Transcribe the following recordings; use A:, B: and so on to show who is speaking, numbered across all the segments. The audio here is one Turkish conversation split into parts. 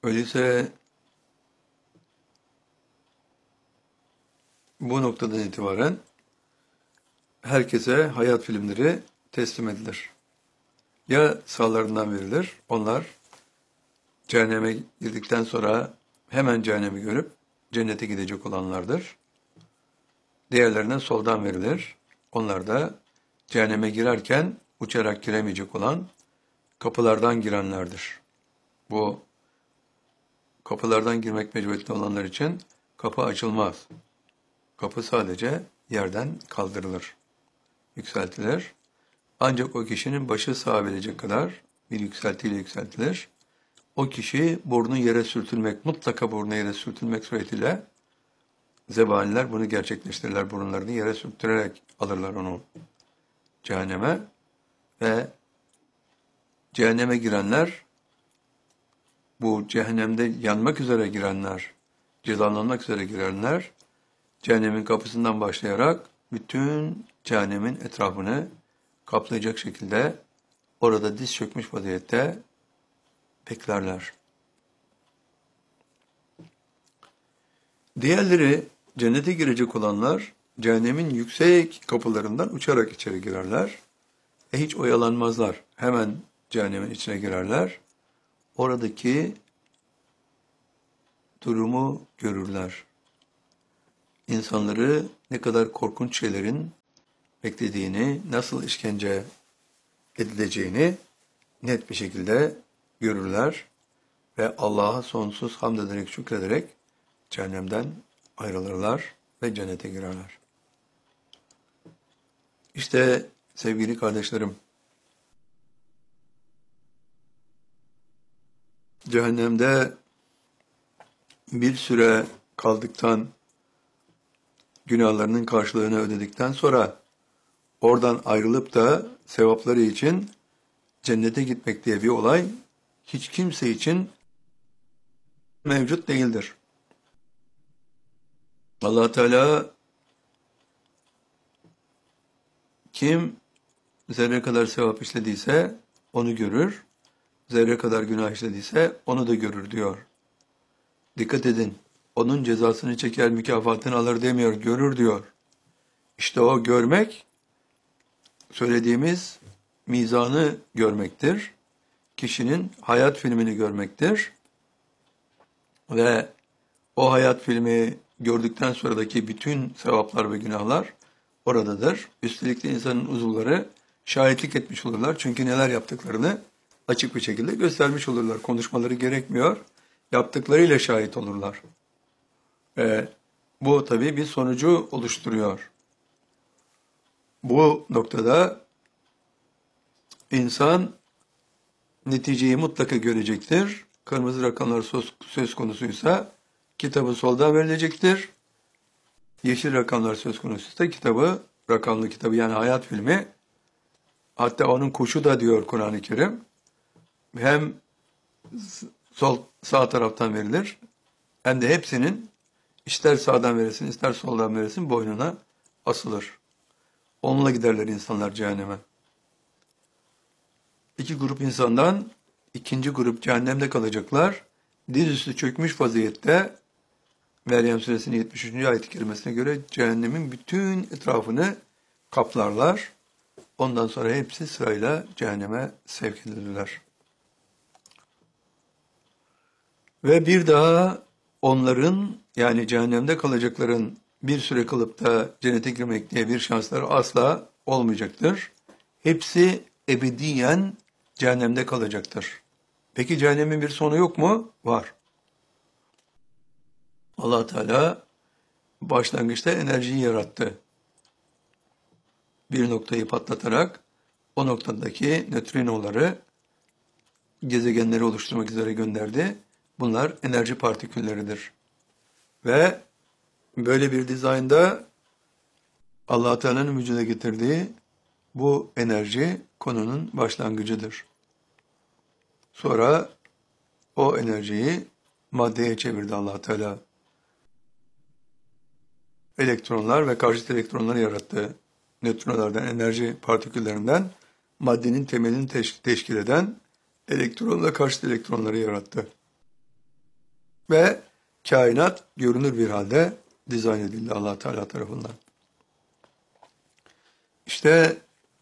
A: Öyleyse bu noktadan itibaren herkese hayat filmleri teslim edilir. Ya sağlarından verilir, onlar cehenneme girdikten sonra hemen cehennemi görüp cennete gidecek olanlardır. Diğerlerine soldan verilir. Onlar da cehenneme girerken uçarak giremeyecek olan kapılardan girenlerdir. Bu kapılardan girmek mecburiyetinde olanlar için kapı açılmaz. Kapı sadece yerden kaldırılır, yükseltilir. Ancak o kişinin başı sığabilecek kadar bir yükseltiyle yükseltilir. O kişi burnu yere sürtülmek, mutlaka burnu yere sürtülmek suretiyle zebaniler bunu gerçekleştirirler. Burunlarını yere sürttürerek alırlar onu cehenneme ve cehenneme girenler, bu cehennemde yanmak üzere girenler, cezalanmak üzere girenler, cehennemin kapısından başlayarak bütün cehennemin etrafını kaplayacak şekilde orada diz çökmüş vaziyette beklerler. Diğerleri, cennete girecek olanlar, cehennemin yüksek kapılarından uçarak içeri girerler. Hiç oyalanmazlar. Hemen cehennemin içine girerler. Oradaki durumu görürler. İnsanları ne kadar korkunç şeylerin beklediğini, nasıl işkence edileceğini net bir şekilde görürler ve Allah'a sonsuz hamd ederek, şükrederek cehennemden ayrılırlar ve cennete girerler. İşte sevgili kardeşlerim, cehennemde bir süre kaldıktan, günahlarının karşılığını ödedikten sonra oradan ayrılıp da sevapları için cennete gitmek diye bir olay hiç kimse için mevcut değildir. Allah Teala kim zerre kadar sevap işlediyse onu görür, zerre kadar günah işlediyse onu da görür diyor. Dikkat edin, onun cezasını çeker, mükafatını alır demiyor, görür diyor. İşte o görmek, söylediğimiz mizanı görmektir. Kişinin hayat filmini görmektir. Ve o hayat filmi gördükten sonraki bütün sevaplar ve günahlar oradadır. Üstelik de insanın uzuvları şahitlik etmiş olurlar. Çünkü neler yaptıklarını açık bir şekilde göstermiş olurlar. Konuşmaları gerekmiyor. Yaptıklarıyla şahit olurlar. Bu tabii bir sonucu oluşturuyor. Bu noktada insan neticeyi mutlaka görecektir. Kırmızı rakamlar söz konusuysa kitabı soldan verilecektir. Yeşil rakamlar söz konusuysa rakamlı kitabı yani hayat filmi, hatta onun kuşu da diyor Kur'an-ı Kerim, hem sağ taraftan verilir hem de hepsinin ister sağdan verilsin ister soldan verilsin boynuna asılır. Onunla giderler insanlar cehenneme. İki grup insandan ikinci grup cehennemde kalacaklar. Dizüstü çökmüş vaziyette Meryem Suresinin 73. ayet-i kerimesine göre cehennemin bütün etrafını kaplarlar. Ondan sonra hepsi sırayla cehenneme sevk edilirler. Ve bir daha onların, yani cehennemde kalacakların bir süre kalıp da cennete girmek diye bir şansları asla olmayacaktır. Hepsi ebediyen cehennemde kalacaktır. Peki cehennemin bir sonu yok mu? Var. Allah Teala başlangıçta enerjiyi yarattı. Bir noktayı patlatarak o noktadaki nötrinoları gezegenleri oluşturmak üzere gönderdi. Bunlar enerji partikülleridir. Ve böyle bir dizaynda Allah Teala'nın vücuda getirdiği bu enerji konunun başlangıcıdır. Sonra o enerjiyi maddeye çevirdi Allah Teala. Elektronlar ve karşıt elektronları yarattı. Nötrinolardan, enerji partiküllerinden maddenin temelini teşkil eden elektron ve karşıt elektronları yarattı. Ve kainat görünür bir halde dizayn edildi Allah Teala tarafından. İşte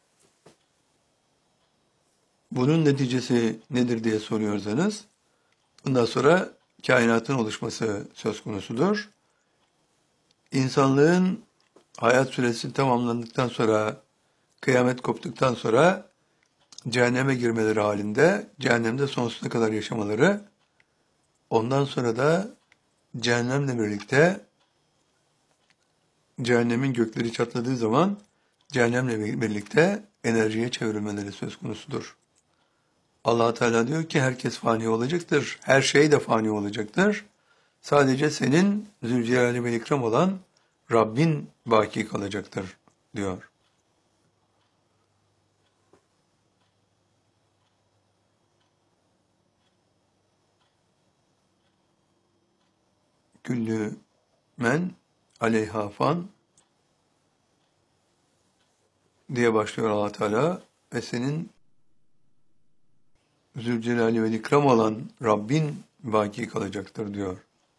A: bunun neticesi nedir diye soruyorsanız, bundan sonra kainatın oluşması söz konusudur. İnsanlığın hayat süresi tamamlandıktan sonra, kıyamet koptuktan sonra cehenneme girmeleri halinde, cehennemde sonsuza kadar yaşamaları, ondan sonra da cehennemle birlikte, cehennemin gökleri çatladığı zaman, cehennemle birlikte enerjiye çevrilmeleri söz konusudur. Allah Teala diyor ki herkes fani olacaktır, her şey de fani olacaktır. Sadece senin Zülcelal ve İkram olan Rabbin baki kalacaktır diyor. Küllü men aleyha fan diye başlıyor Allah Teala ve senin Zülcelal ve İkram olan Rabbin baki kalacaktır diyor.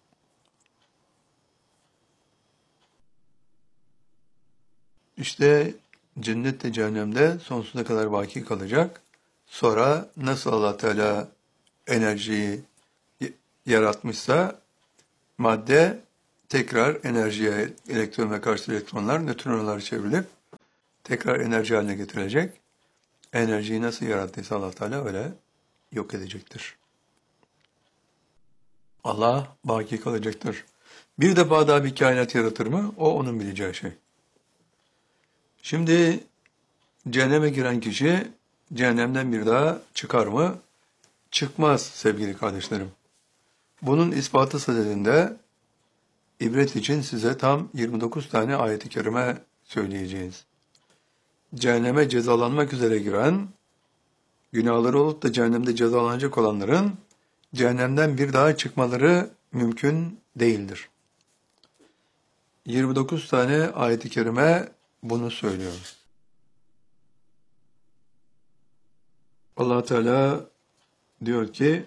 A: İşte cennette cehennemde sonsuza kadar baki kalacak. Sonra nasıl Allah Teala enerjiyi yaratmışsa madde tekrar enerjiye, elektron ve karşı elektronlar nötronlar çevrilip tekrar enerji haline getirilecek. Enerjiyi nasıl yarattıysa Allah Teala öyle yok edecektir. Allah baki kalacaktır. Bir defa daha bir kainat yaratır mı? O onun bileceği şey. Şimdi cehenneme giren kişi cehennemden bir daha çıkar mı? Çıkmaz sevgili kardeşlerim. Bunun ispatı sadedinde ibret için size tam 29 tane ayet-i kerime söyleyeceğiz. Cehenneme cezalanmak üzere giren, günahları olup da cehennemde cezalanacak olanların cehennemden bir daha çıkmaları mümkün değildir. 29 tane ayet-i kerime bunu söylüyor. Allah Teala diyor ki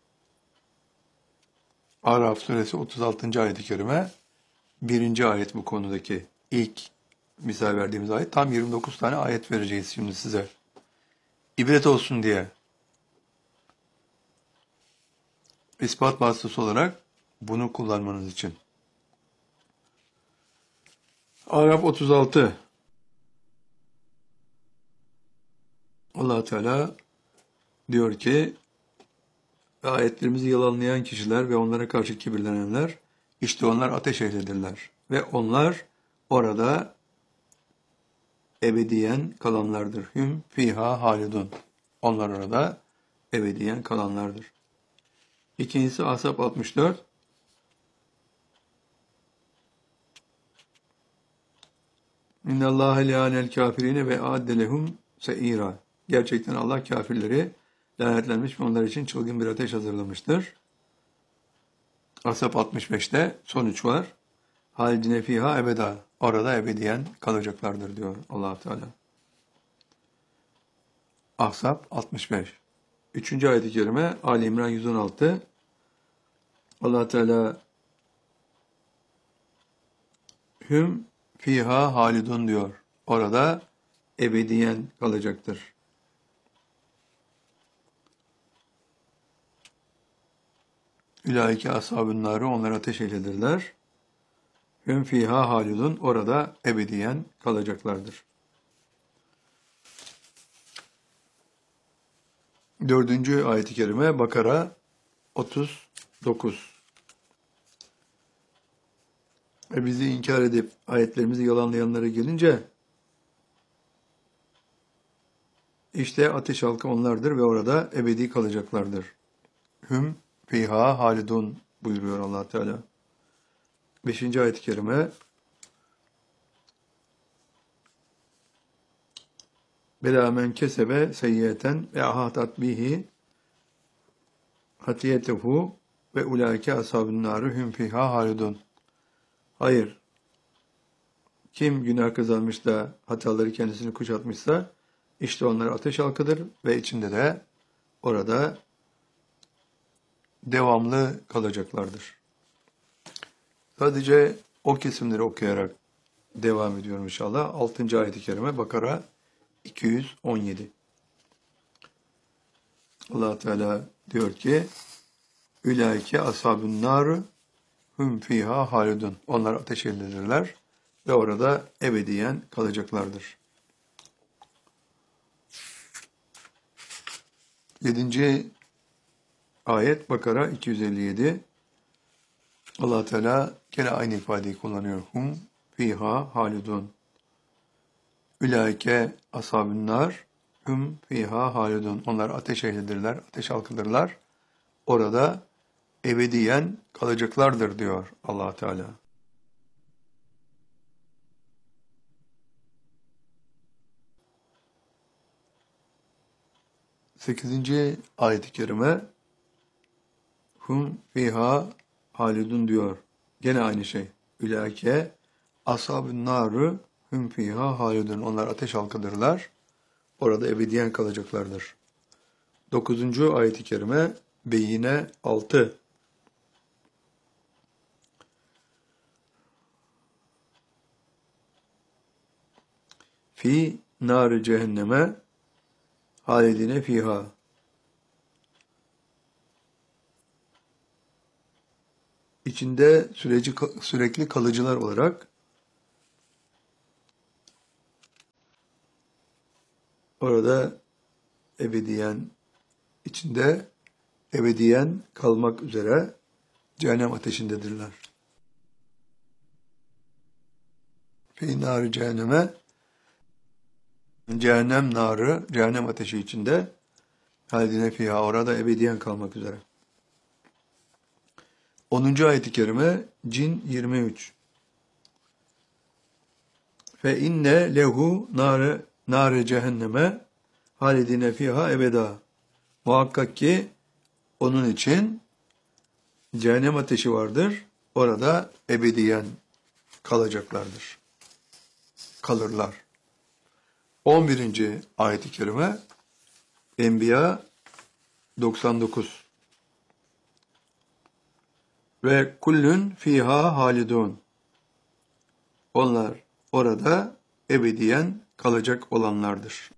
A: Araf suresi 36. ayet-i kerime 1. ayet bu konudaki ilk misal verdiğimiz ayet. Tam 29 tane ayet vereceğiz şimdi size. İbret olsun diye. İspat vasıtası olarak bunu kullanmanız için. Araf 36. Allah Teala diyor ki ayetlerimizi yalanlayan kişiler ve onlara karşı kibirlenenler işte onlar ateş ehlidirler ve onlar orada ebediyen kalanlardır. Hüm fiha halidun. Onlar orada ebediyen kalanlardır. İkincisi Ahzab 64. İnnallâhe leânel kâfirîne ve a'adde lehum se'îrâ. Gerçekten Allah kafirleri lanetlenmiş ve onlar için çılgın bir ateş hazırlamıştır. Ahzab 65'te son 3 var. Halidine fiha ebeda. Orada ebediyen kalacaklardır diyor Allah Teala. Ahzab 65. 3. ayet-i kerime Ali İmran 116. Allah Teala hüm fiha halidun diyor. Orada ebediyen kalacaktır. Ülaike ashab-ın nâru, onlar ateş ehlidirler. Hüm fiha halidun, orada ebediyen kalacaklardır. 4. ayet-i kerime Bakara 39. Bizi inkar edip ayetlerimizi yalanlayanlara gelince işte ateş halkı onlardır ve orada ebedi kalacaklardır. Hüm fiha halidun buyuruyor Allah Teala. 5. ayet-i kerime Bela men kesebe seyyiyeten ve ahatat bihi hatiyetehu ve ulaike ashabun naru hum fiha halidun. Hayır. Kim günah kazanmış da hataları kendisini kuşatmışsa işte onlar ateş halkıdır ve içinde de orada devamlı kalacaklardır. Sadece o kesimleri okuyarak devam ediyorum inşallah. 6. ayet-i kerime Bakara 217. Allah Teala diyor ki: "Ülaike ashabun nar hum fiha halidun." Onlar ateş ehlidirler ve orada ebediyen kalacaklardır. 7. ayet Bakara 257. Allah Teala gene aynı ifadeyi kullanıyor. Hum fiha halidun. Ülaike ashabun nar hum fiha halidun. Onlar ateş ehlidirler, ateş halkıdırlar. Orada ebediyen kalacaklardır diyor Allah Teala. 8. ayet-i kerime hum fiha halidun diyor. Gene aynı şey. Ülâke ashab-ı nârı hum fiha halidun. Onlar ateş halkıdırlar. Orada ebediyen kalacaklardır. 9. ayet-i kerime Beyine 6. Fi nar cehenneme halidine fiha. İçinde sürekli kalıcılar olarak orada içinde ebediyen kalmak üzere cehennem ateşindedirler. Fi nar cehenneme, cehennem narı, cehennem ateşi içinde halidine fiha, orada ebediyen kalmak üzere. 10. ayet-i kerime Cin 23. Fe inne lehu nare cehenneme halidine fiha ebeda. Muhakkak ki onun için cehennem ateşi vardır. Orada ebediyen kalacaklardır. Kalırlar. 11. ayet-i kerime Enbiya 99. Ve kullun fiha halidun. Onlar orada ebediyen kalacak olanlardır.